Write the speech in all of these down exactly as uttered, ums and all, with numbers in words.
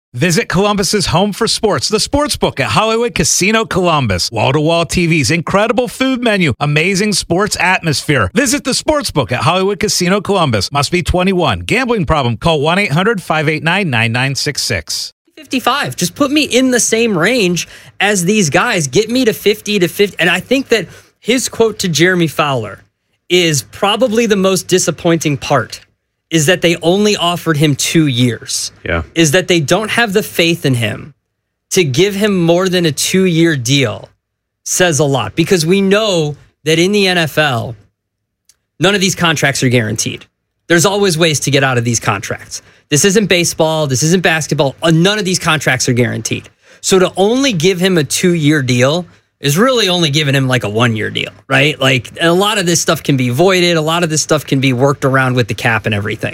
Visit Columbus's home for sports, the Sportsbook at Hollywood Casino Columbus. Wall-to-wall T Vs, incredible food menu, amazing sports atmosphere. Visit the Sportsbook at Hollywood Casino Columbus. Must be twenty-one. Gambling problem? Call one eight hundred five eight nine nine nine six six. fifty-five. Just put me in the same range as these guys. Get me to fifty to fifty. And I think that his quote to Jeremy Fowler is probably the most disappointing part. Is that they only offered him two years. Yeah. Is that they don't have the faith in him to give him more than a two-year deal says a lot. Because we know that in the N F L, none of these contracts are guaranteed. There's always ways to get out of these contracts. This isn't baseball. This isn't basketball. None of these contracts are guaranteed. So to only give him a two-year deal is really only giving him like a one-year deal, right? Like a lot of this stuff can be voided. A lot of this stuff can be worked around with the cap and everything.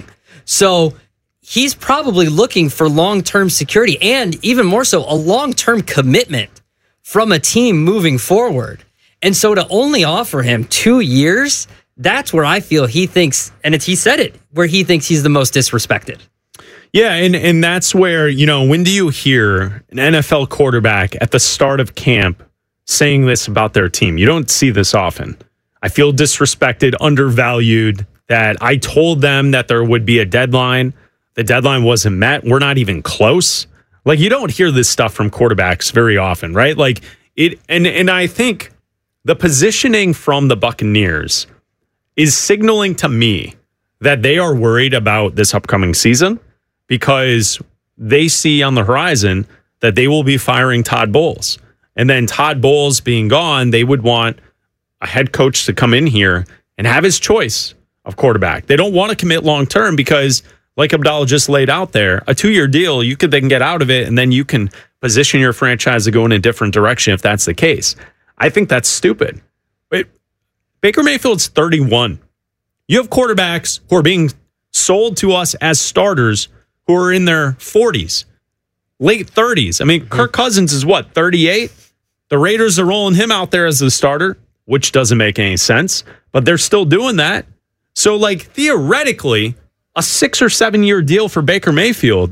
So he's probably looking for long-term security and even more so a long-term commitment from a team moving forward. And so to only offer him two years, that's where I feel he thinks, and it's, he said it, where he thinks he's the most disrespected. Yeah, and, and that's where, you know, when do you hear an N F L quarterback at the start of camp saying this about their team? You don't see this often. I feel disrespected, undervalued, that I told them that there would be a deadline. The deadline wasn't met. We're not even close. Like, you don't hear this stuff from quarterbacks very often, right? Like it, and and I think the positioning from the Buccaneers is signaling to me that they are worried about this upcoming season because they see on the horizon that they will be firing Todd Bowles. And then Todd Bowles being gone, they would want a head coach to come in here and have his choice of quarterback. They don't want to commit long term because, like Abdallah just laid out there, a two-year deal, you could then get out of it and then you can position your franchise to go in a different direction if that's the case. I think that's stupid. But Baker Mayfield's thirty-one. You have quarterbacks who are being sold to us as starters who are in their forties, late thirties. I mean, mm-hmm. Kirk Cousins is what, thirty-eight? The Raiders are rolling him out there as the starter, which doesn't make any sense, but they're still doing that. So, like, theoretically, a six or seven year deal for Baker Mayfield,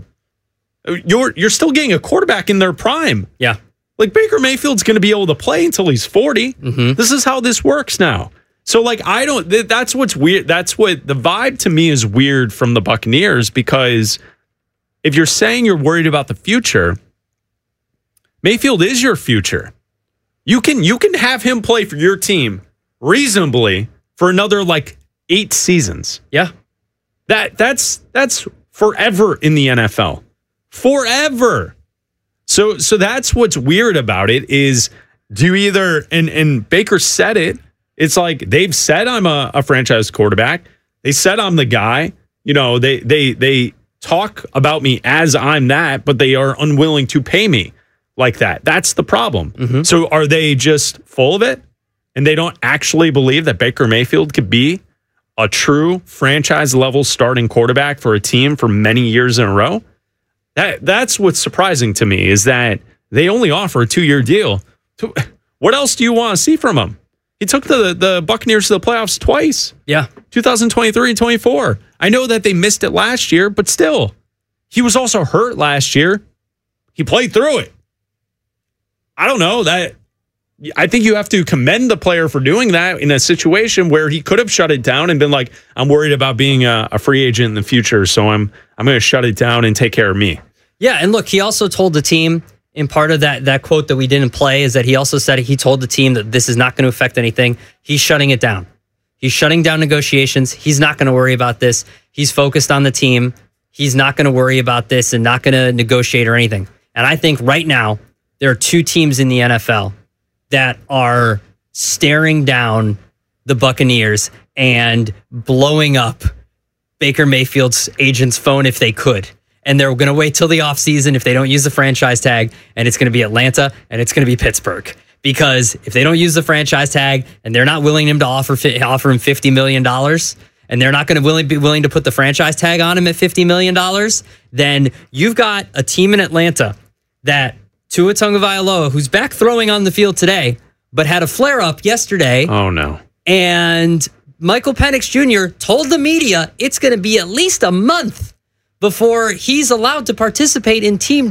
you're you're still getting a quarterback in their prime. Yeah. Like, Baker Mayfield's going to be able to play until he's forty. Mm-hmm. This is how this works now. So, like, I don't, that's what's weird. That's what the vibe to me is weird from the Buccaneers, because if you're saying you're worried about the future, Mayfield is your future. You can you can have him play for your team reasonably for another like eight seasons. Yeah. That that's that's forever in the N F L. Forever. So so that's what's weird about it is do you either and and Baker said it. It's like they've said I'm a, a franchise quarterback. They said I'm the guy. You know, they they they talk about me as I'm that, but they are unwilling to pay me like that. That's the problem. Mm-hmm. So are they just full of it and they don't actually believe that Baker Mayfield could be a true franchise level starting quarterback for a team for many years in a row? That that's what's surprising to me is that they only offer a two-year deal. What else do you want to see from him? He took the, the Buccaneers to the playoffs twice. Yeah. twenty twenty-three and twenty-four. I know that they missed it last year, but still, he was also hurt last year. He played through it. I don't know that. I think you have to commend the player for doing that in a situation where he could have shut it down and been like, I'm worried about being a, a free agent in the future, so I'm I'm going to shut it down and take care of me. Yeah, and look, he also told the team, in part of that that quote that we didn't play, is that he also said he told the team that this is not going to affect anything. He's shutting it down. He's shutting down negotiations. He's not going to worry about this. He's focused on the team. He's not going to worry about this and not going to negotiate or anything. And I think right now, there are two teams in the N F L that are staring down the Buccaneers and blowing up Baker Mayfield's agent's phone if they could. And they're going to wait till the offseason if they don't use the franchise tag, and it's going to be Atlanta and it's going to be Pittsburgh. Because if they don't use the franchise tag and they're not willing him to offer offer him fifty million dollars, and they're not going to willing, be willing to put the franchise tag on him at fifty million dollars, then you've got a team in Atlanta that Tua Tagovailoa, who's back throwing on the field today, but had a flare-up yesterday. Oh, no. And Michael Penix Junior told the media it's going to be at least a month before he's allowed to participate in team